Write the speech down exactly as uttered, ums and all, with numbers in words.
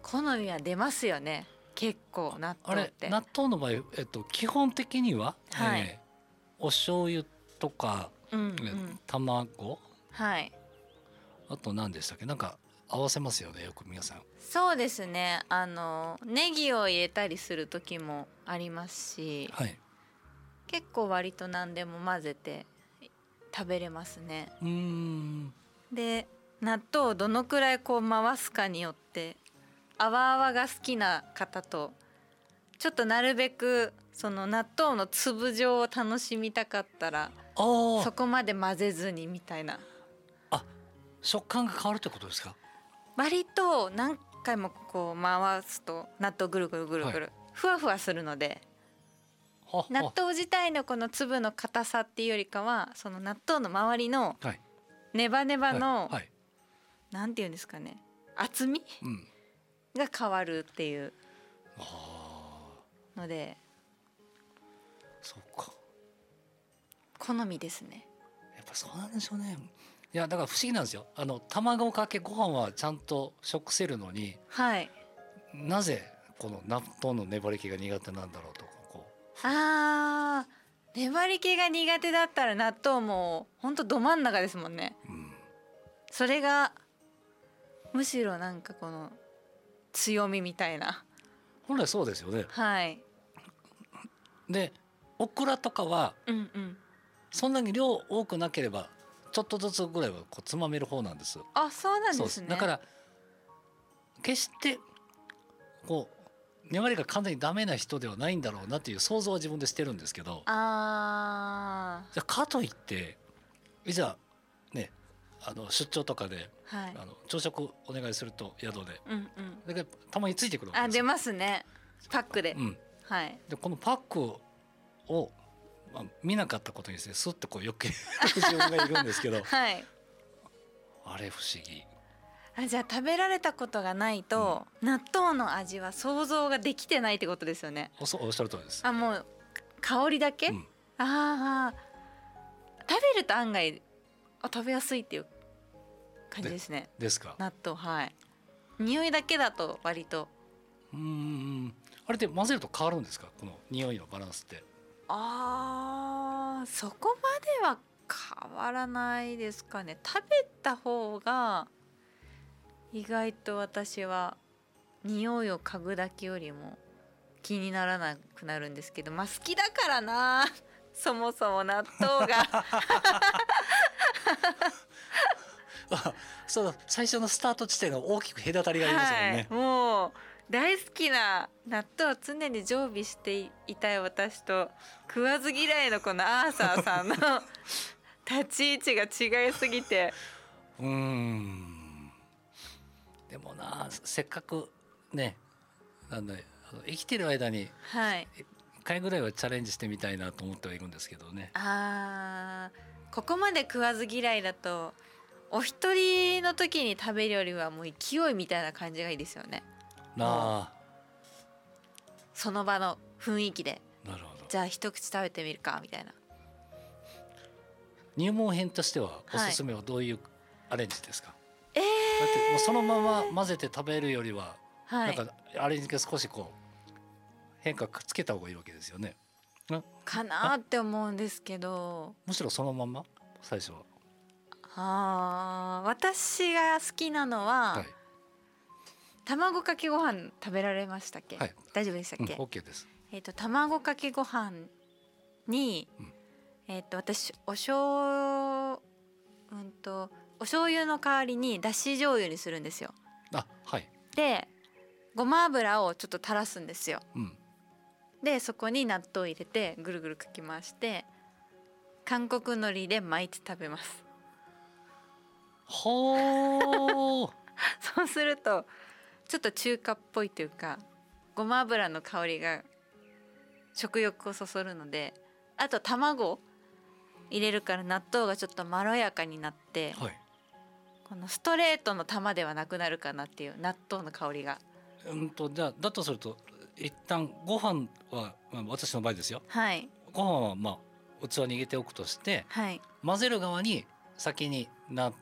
好みは出ますよね結構納豆って。 あれ納豆の場合、えっと、基本的には、 はいえー、お醤油とか、 うんうん、 卵、 はい、 あと何でしたっけ、なんか合わせますよねよく皆さん。 そうですね、あのネギを入れたりする時もありますし、 はい、 結構割と何でも混ぜて食べれますね。 うーん、 で納豆をどのくらいこう回すかによって泡泡が好きな方とちょっとなるべくその納豆の粒状を楽しみたかったらあそこまで混ぜずにみたいな。 あ、食感が変わるってことですか。 割と何回もこう回すと納豆ぐるぐるぐるぐる、はい、ふわふわするので、は納豆自体のこの粒の硬さっていうよりかはその納豆の周りのネバネバの、はいはい、なんていうんですかね、厚み、うん、が変わるっていうので、 そうか、 好みですね。 やっぱそうなんでしょうね。いやだから不思議なんですよ。あの卵かけご飯はちゃんと食せるのに、 はい、 なぜこの納豆の粘り気が苦手なんだろうとかこう。 あー、粘り気が苦手だったら納豆もほんとど真ん中ですもんね、うん、それがむしろなんかこの強みみたいな。 本来そうですよね。 はい。 でオクラとかは、 うんうん、 そんなに量多くなければちょっとずつぐらいはこうつまめる方なんです。 あ、そうなんですね。 だから決してこう粘りが完全にダメな人ではないんだろうなっていう想像は自分でしてるんですけど、 あじゃあかといっていざね、あの出張とかで、はい、あの朝食お願いすると宿で、うんうん、だからたまについてくるわけですよ。 あ、出ますね、パックで、うん、はい、 でこのパックをまあ、見なかったことにしてスッとこうよける自分がいるんですけど、はい、あれ不思議。 あ、じゃあ食べられたことがないと、うん、納豆の味は想像ができてないってことですよね。 お, おっしゃる通りです。 あ、もう香りだけ、うん、ああ、食べると案外あ食べやすいっていう感じですね。 でですか。 納豆、はい、匂いだけだと割と、 うーん、あれで混ぜると変わるんですか、この匂いのバランスって。 あー、そこまでは変わらないですかね。食べた方が意外と私は匂いを嗅ぐだけよりも気にならなくなるんですけど、まあ好きだからなそもそも納豆があ、そう、最初のスタート地点が大きく隔たりがありますもんね、 はい、もう大好きな納豆を常に常備していたい私と食わず嫌いのこのアーサーさんの立ち位置が違いすぎて、 うーん、でもな、せっかくね、なんだ、生きてる間にいっかいぐらいはチャレンジしてみたいなと思ってはいるんですけどね。 あー、ここまで食わず嫌いだとお一人の時に食べるよりはもう勢いみたいな感じがいいですよね。 なあ、 その場の雰囲気で、 なるほど、 じゃあ一口食べてみるかみたいな。 入門編としてはおすすめはどういうアレンジですか。 はい、えー、 だってもうそのまま混ぜて食べるよりは、 はい、 なんかアレンジが少しこう変化つけた方がいいわけですよね。 かなって思うんですけど、 むしろそのまま最初は。 あ、私が好きなのは、はい、卵かけご飯食べられましたっけ、はい、大丈夫でしたっけ、 うん、OK です。 えーと、卵かけご飯に、うん、えーと、私おしょう、うんと、お醤油の代わりにだし醤油にするんですよ。 あ、はい。 でごま油をちょっと垂らすんですよ、うん、でそこに納豆を入れてぐるぐるかき回して韓国海苔で巻いて食べます。 ほーそうするとちょっと中華っぽいというかごま油の香りが食欲をそそるので、あと卵入れるから納豆がちょっとまろやかになって、はい、このストレートの玉ではなくなるかなっていう納豆の香りが、 うんと、じゃあだとすると一旦ご飯は、まあ、私の場合ですよ、 はい、 ご飯はまあ器に入れておくとして、はい、混ぜる側に先に納